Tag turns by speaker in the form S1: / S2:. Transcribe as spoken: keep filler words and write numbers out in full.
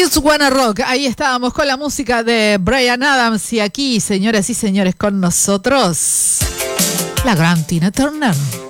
S1: Just Wanna Rock, ahí estábamos con la música de Bryan Adams y aquí, señoras y señores, con nosotros, la gran Tina Turner.